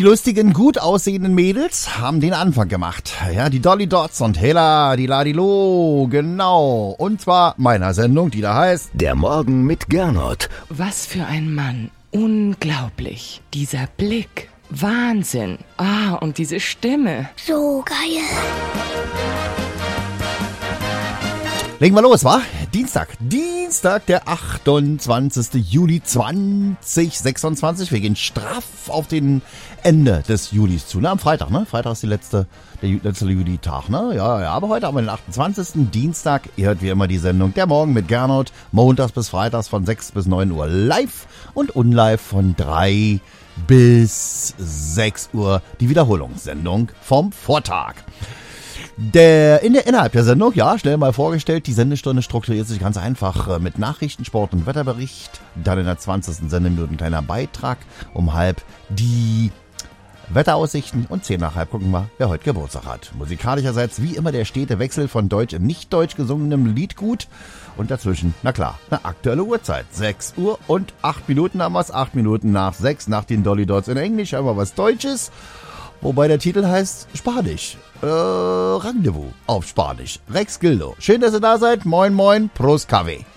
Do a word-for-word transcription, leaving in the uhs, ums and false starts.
Die lustigen, gut aussehenden Mädels haben den Anfang gemacht. Ja, die Dolly Dots und Hela, die Ladilo, genau. Und zwar meiner Sendung, die da heißt Der Morgen mit Gernot. Was für ein Mann. Unglaublich. Dieser Blick. Wahnsinn. Ah, und diese Stimme. So geil. Legen wir los, wa? Dienstag. Dienstag, der achtundzwanzigsten Juli zweitausendsechsundzwanzig. Wir gehen straff auf den Ende des Julis zu. Ne, am Freitag, ne? Freitag ist die letzte, der letzte Juli-Tag, ne? Ja, ja, aber heute haben wir den achtundzwanzigsten Dienstag. Ihr hört wie immer die Sendung Der Morgen mit Gernot. Montags bis Freitags von sechs bis neun Uhr live und unlive von drei bis sechs Uhr. Die Wiederholungssendung vom Vortag. Der, in der, innerhalb der Sendung, ja, schnell mal vorgestellt, die Sendestunde strukturiert sich ganz einfach mit Nachrichten, Sport und Wetterbericht. Dann in der zwanzigsten Sendeminute ein kleiner Beitrag. Um halb die Wetteraussichten und zehn nach halb gucken wir, wer heute Geburtstag hat. Musikalischerseits wie immer der stete Wechsel von deutsch in nicht deutsch gesungenem Liedgut. Und dazwischen, na klar, eine aktuelle Uhrzeit. sechs Uhr und acht Minuten haben wir es. acht Minuten nach sechs, nach den Dolly Dots in Englisch haben wir was Deutsches. Wobei der Titel heißt Spanisch. Äh, Rendezvous auf Spanisch. Rex Gildo. Schön, dass ihr da seid. Moin, moin. Prost, Kaffee.